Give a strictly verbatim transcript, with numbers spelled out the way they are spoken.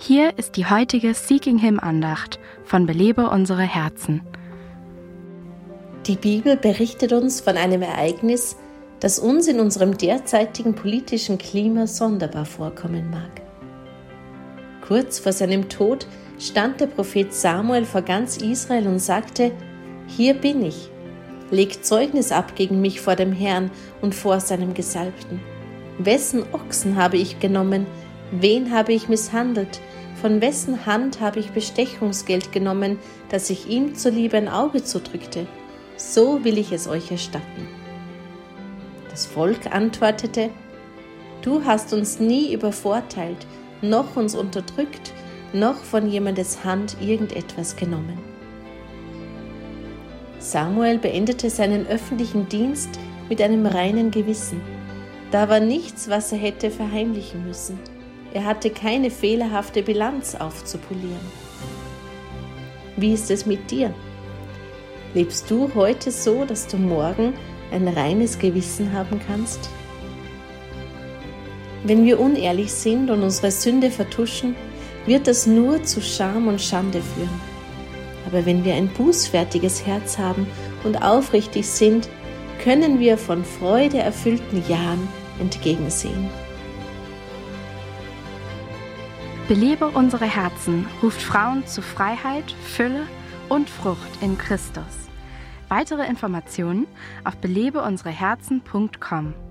Hier ist die heutige Seeking Him Andacht von Belebe unsere Herzen. Die Bibel berichtet uns von einem Ereignis, das uns in unserem derzeitigen politischen Klima sonderbar vorkommen mag. Kurz vor seinem Tod stand der Prophet Samuel vor ganz Israel und sagte: Hier bin ich, legt Zeugnis ab gegen mich vor dem Herrn und vor seinem Gesalbten. Wessen Ochsen habe ich genommen? Wen habe ich misshandelt? Von wessen Hand habe ich Bestechungsgeld genommen, dass ich ihm zuliebe ein Auge zudrückte? So will ich es euch erstatten. Das Volk antwortete: Du hast uns nie übervorteilt, noch uns unterdrückt, noch von jemandes Hand irgendetwas genommen. Samuel beendete seinen öffentlichen Dienst mit einem reinen Gewissen. Da war nichts, was er hätte verheimlichen müssen. Er hatte keine fehlerhafte Bilanz aufzupolieren. Wie ist es mit dir? Lebst du heute so, dass du morgen ein reines Gewissen haben kannst? Wenn wir unehrlich sind und unsere Sünde vertuschen, wird das nur zu Scham und Schande führen. Aber wenn wir ein bußfertiges Herz haben und aufrichtig sind, können wir von Freude erfüllten Jahren entgegensehen. Belebe unsere Herzen ruft Frauen zu Freiheit, Fülle und Frucht in Christus. Weitere Informationen auf belebe unsere herzen punkt com.